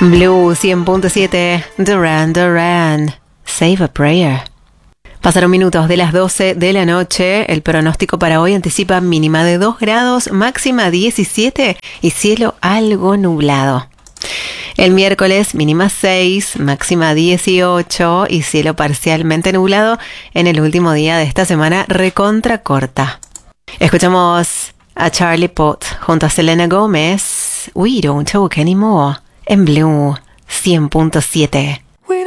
Blue 100.7, Duran Duran, Save a Prayer. Pasaron minutos de las 12 de la noche. El pronóstico para hoy anticipa mínima de 2 grados, máxima 17 y cielo algo nublado. El miércoles mínima 6, máxima 18 y cielo parcialmente nublado en el último día de esta semana recontra corta. Escuchamos a Charlie Puth junto a Selena Gomez, We Don't Talk Anymore, en Blue 100.7.